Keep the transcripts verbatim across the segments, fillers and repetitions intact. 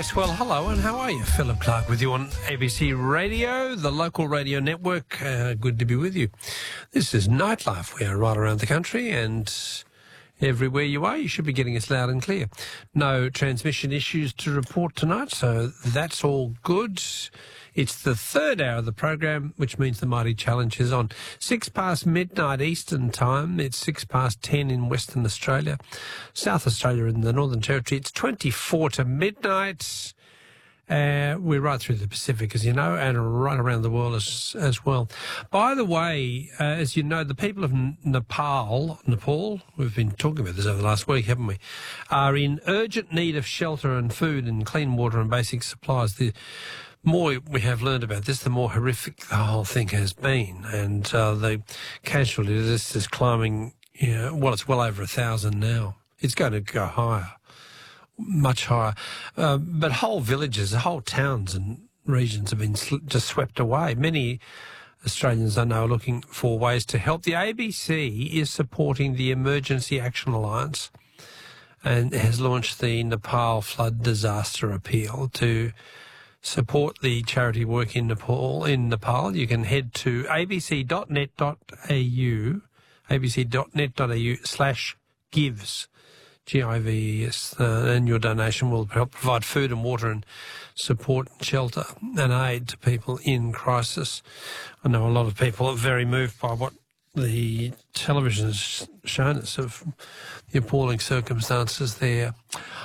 Yes, well, hello, and how are you? Philip Clark with you on A B C Radio, the local radio network. Uh, good to be with you. This is Nightlife. We are right around the country, and everywhere you are, you should be getting us loud and clear. No transmission issues to report tonight, so that's all good. It's the third hour of the program, which means the Mighty Challenge is on. Six past midnight Eastern time. It's six past ten in Western Australia. South Australia and the Northern Territory, it's twenty-four to midnight. Uh, we're right through the Pacific, as you know, and right around the world as, as well. By the way, uh, as you know, the people of N- Nepal, Nepal, we've been talking about this over the last week, haven't we, are in urgent need of shelter and food and clean water and basic supplies. The more we have learned about this, the more horrific the whole thing has been. And uh, the casualty list is climbing, you know, well, it's well over a thousand now. It's going to go higher, much higher. Uh, but whole villages, whole towns and regions have been sl- just swept away. Many Australians, I know, are looking for ways to help. The A B C is supporting the Emergency Action Alliance and has launched the Nepal Flood Disaster Appeal to support the charity work in Nepal. In Nepal, you can head to a b c dot net dot a u, a b c dot net dot a u slash gives, G I V E S, uh, and your donation will help provide food and water and support and shelter and aid to people in crisis. I know a lot of people are very moved by what the television has shown us of the appalling circumstances there.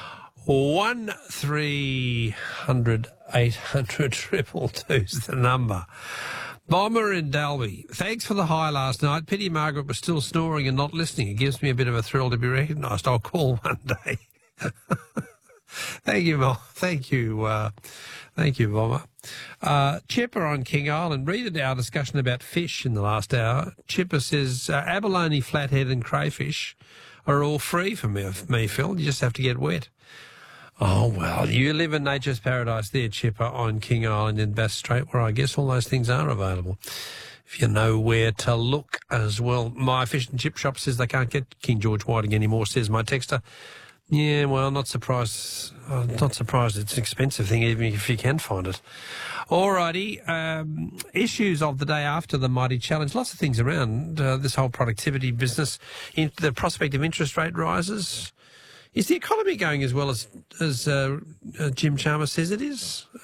One three hundred eight hundred triple two's the number. Bomber in Dalby. Thanks for the high last night. Pity Margaret was still snoring and not listening. It gives me a bit of a thrill to be recognised. I'll call one day. Thank you, Mo. Thank you. Uh, thank you, Bomber. Uh, Chipper on King Island. Read our discussion about fish in the last hour. Chipper says uh, abalone, flathead and crayfish are all free for me, me, Phil. You just have to get wet. Oh, well, you live in nature's paradise there, Chipper, on King Island in Bass Strait, where I guess all those things are available, if you know where to look as well. My fish and chip shop says they can't get King George whiting anymore, says my texter. Yeah, well, not surprised. Uh, not surprised. It's an expensive thing, even if you can find it. All righty. Um, issues of the day after the Mighty Challenge. Lots of things around uh, this whole productivity business. In the prospect of interest rate rises. Is the economy going as well as as uh, uh, Jim Chalmers says it is?